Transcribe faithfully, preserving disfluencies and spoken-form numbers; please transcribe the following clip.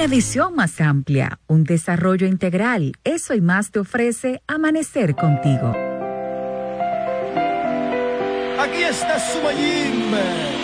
Una visión más amplia, un desarrollo integral, eso y más te ofrece Amanecer Contigo. Aquí está Sumayim